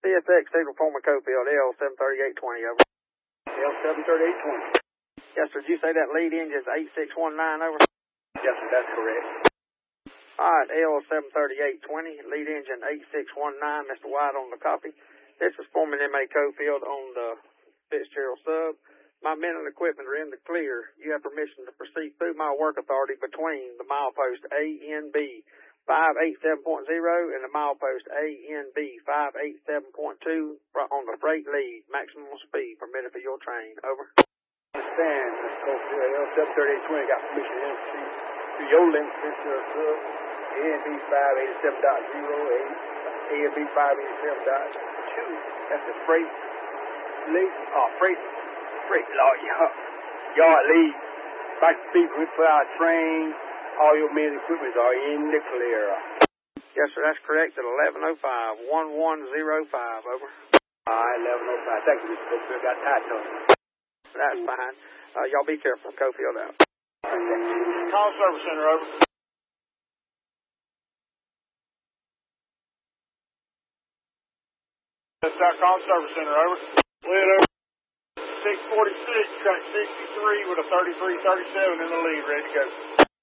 CSX Signal Foreman Cofield, L73820, over. L73820. Yes, sir. Did you say that lead engine is 8619, over? Yes, sir, that's correct. All right, L73820, lead engine 8619, Mr. White on the copy. This is Foreman M.A. Cofield on the Fitzgerald sub. My men and equipment are in the clear. You have permission to proceed through my work authority between the milepost A and B 587.0 and the milepost A and B 587.2 on the freight lead. Maximum speed permitted for your train. Over. Understand, Mr. Cofield, L73820 got permission to proceed through your link Fitzgerald sub. A and B 587.0, A and B 587.2. That's the freight lead. Freight yard lead. Like to speak with our train. All your men and equipment are in the clear. Yes, sir, that's correct at 11:05, 11:05, over. All right, 11:05. Thank you, Mr. Cofield. Got tight on you. That's fine. Y'all be careful. Cofield out. Call service center, over. Call service center, over. Lead over. 646, track 63 with a 3337 in the lead, ready to go.